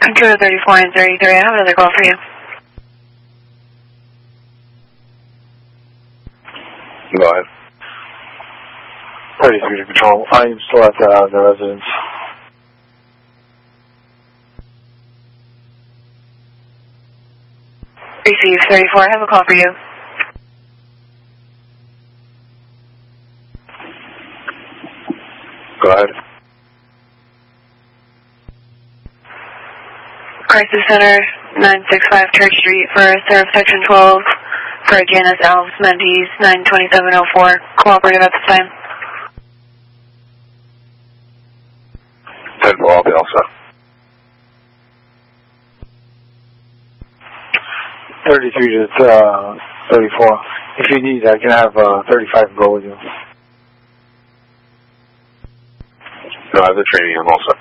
Controller 34 and 33, I have another call for you. Go ahead. 33 to control. I am still at the residence. Receive 34, I have a call for you. Go ahead. Crisis Center, 965 Church Street for Serve Section 12 for Janice Alves Mendes, 92704. Cooperative at this time. 10-4, I'll be all set. 33 to 34. If you need, I can have 35 go with you. No, I have the training, I'm all set.